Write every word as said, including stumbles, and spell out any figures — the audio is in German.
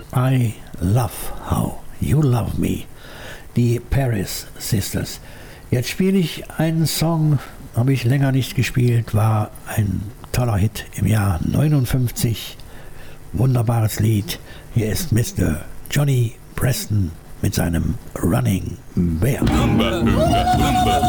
I Love How You Love Me, die Paris Sisters. Jetzt spiele ich einen Song, habe ich länger nicht gespielt, war ein toller Hit im Jahr neunundfünfzig. Wunderbares Lied. Hier ist Mister Johnny Preston mit seinem Running Bear. Lumba, lumba, lumba.